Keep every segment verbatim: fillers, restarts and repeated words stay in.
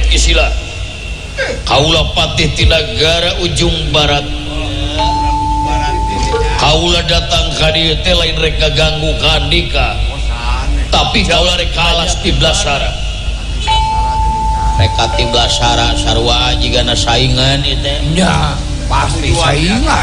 kisila kaula patih ti negara ujung barat kaula datang ka dieu teh lain rek ngaganggu ka Andika tapi kaula rek kalas ti Blasara rek ka ti Blasara sarua jigana saingan ieu teh nya pasti saingan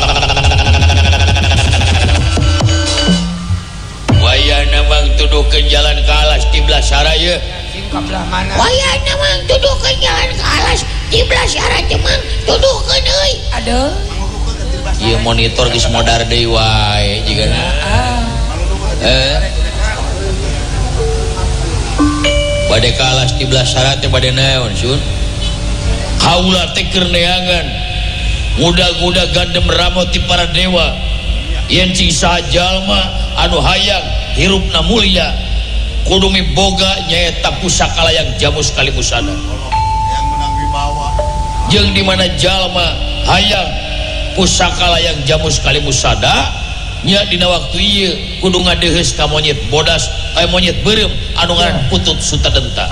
wayana mang tuduhkeun jalan kalas ti Blasara ye kabelah mana wayana mang tuduhkeun jalan kalas ti Blasara cemang tuduhkeun euy aduh ieu monitor geus modar deui wae jigana eh bade kalas ti Blasara teh bade naon sun kaula teh keur neangan muda-muda gandem ramo ti para dewa yen cing sajalma anu hayang hirupna mulia kudu miboga nyaeta pusaka layang jamus kalimusada yang menang wibawa jeung di mana jalma hayang pusaka layang jamus kalimusada nya dina waktu ieu kudu ngadeheus ka monyet bodas aya monyet beureum anu ngaran Putut Sutadenta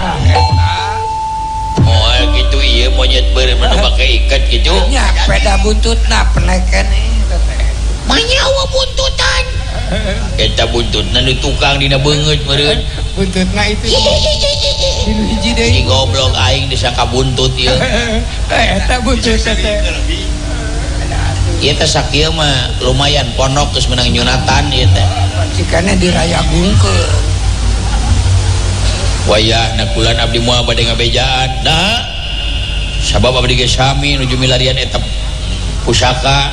oh gitu ieu monyet beureum anu make ikat gitu nya peda buntutna peneken manyawa buntutan eta buntutna nu tukang dina beungeut meureun buntutna itu dinu hiji deui si goblok aing disangka buntut ieu eta buntut teh ieu teh sakieu mah lumayan ponok geus menang nyunatan ieu teh cikana dirayagungkeun wayahna kulan abdi moal bade ngabejaan nah sabab abdi ge sami nuju milarian eta pusaka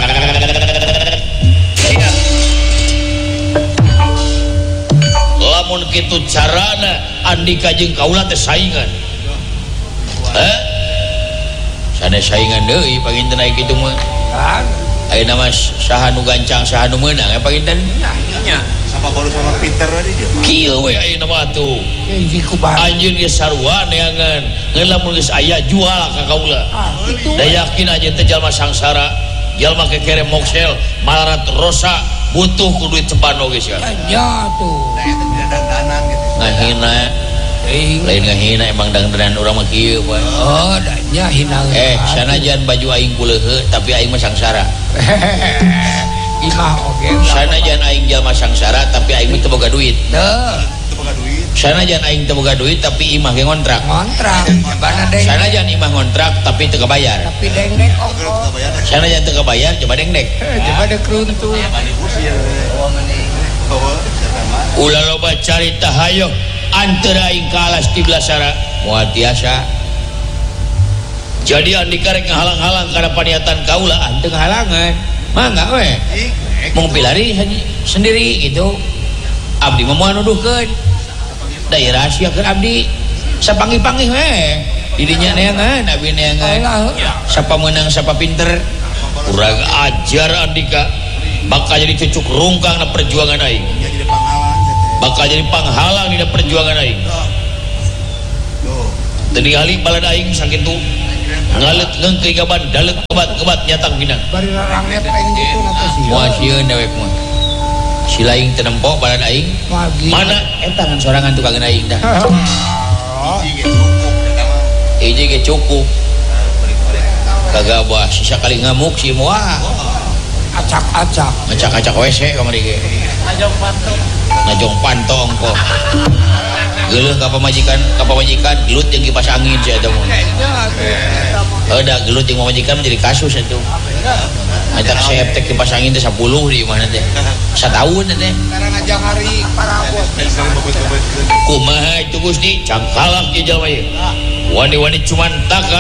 lamun kitu carana Andika jeung kaula teh saingan heh sanes saingan deui panginten aya kitu mah ayeuna mah saha nu gancang saha nu meunang ya panginten nya sama baru sama Peter tadi dia kieu we ayeuna mah tuh hiji kubar anjeun ge sarua neangan ngeun lamun geus aya jual ka kaula da yakin aja teh jalma sangsara jalma kekere moksel malarat rosa butuh ku duit ceban oge sia nya tuh saya teh tidak dandanan gitu ngahina lain ngahina emang dandanan urang mah kieu we oh da nya hina eh sanajan baju aing kuleuheu tapi aing mah sangsara imah oge sanajan aing jalma sangsara tapi aing teu boga duit teu itu boga duit sanajan aing teu boga duit tapi imah ge ngontrak ngontrak bana deng sanajan imah ngontrak tapi teu kabayar tapi deng-deng ongkos sanajan teu kabayar coba deng-deng coba de keruntu ulah loba carita hayo antara aing kalas ti Blasara moal tiasa jadi Andika rek ngahalang-halang kana paniatan kaula anteu ngahalangan mangga we mung pilari sendiri gitu abdi mah moal nuduhkeun da ieu rahasia keur abdi sapanggih-panggih we didinya neangan abdi neangan sapa meunang sapa pinter urang ajar Andika bakal jadi cucuk rungkang na perjuangan aing jadi panghalang bakal jadi panghalang di perjuangan aing tuh tadi kali balad aing sakitu ngalet ngengkei gaban dalet kebat-kebat nyatang pinang bari raranget aing gitu nanti sih moal sieun dewek mah sila aing teu nempo balad aing mana eta ngan sorangan tukang aing dah hiji ge cukup eta mah hiji ge cukup kagak bah sisa kali ngamuk si moal acak-acak acak-acak W C kamari ge najong pantong najong pantong kok geuleuh ka pamajikan ka pamajikan gelut jeung kipas angin sia eta mah ada gelut jeung pamajikan menjadi kasus itu eta saya teh kipas angin teh sepuluh di mana teh sataun teh karena ngajak hari para bos kumaha itu Gusti cangkalak ieu jalma ieu wani-wani cuman taka